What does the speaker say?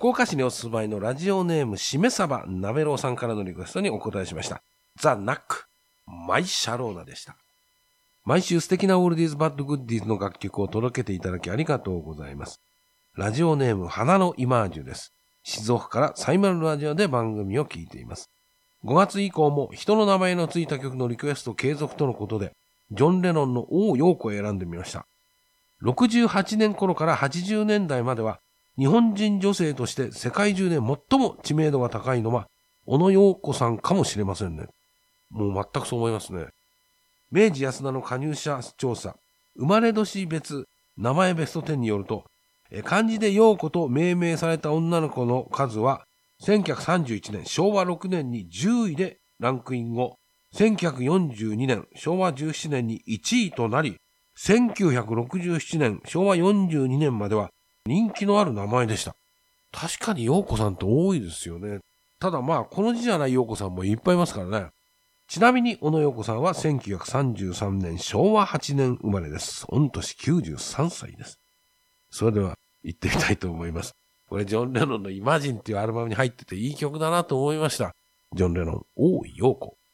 福岡市にお住まいのラジオネームしめさばなべろうさんからのリクエストにお答えしました。ザ・ナック、マイ・シャローナでした。毎週素敵なオールディーズ・バッド・グッディーズの楽曲を届けていただきありがとうございます。ラジオネーム花のイマージュです。静岡からサイマルラジオで番組を聞いています。5月以降も人の名前のついた曲のリクエスト継続とのことで、ジョン・レノンの王陽子を選んでみました。68年頃から80年代までは、日本人女性として世界中で最も知名度が高いのは、小野陽子さんかもしれませんね。もう全くそう思いますね。明治安田の加入者調査、生まれ年別名前ベスト10によると、漢字で陽子と命名された女の子の数は、1931年、昭和6年に10位でランクイン後、1942年、昭和17年に1位となり、1967年、昭和42年までは人気のある名前でした。確かに陽子さんって多いですよね。ただまあ、この字じゃない陽子さんもいっぱいいますからね。ちなみに、小野陽子さんは1933年、昭和8年生まれです。御年93歳です。それでは、行ってみたいと思います。これ、ジョン・レノンのイマジンっていうアルバムに入ってていい曲だなと思いました。ジョン・レノン、王陽子。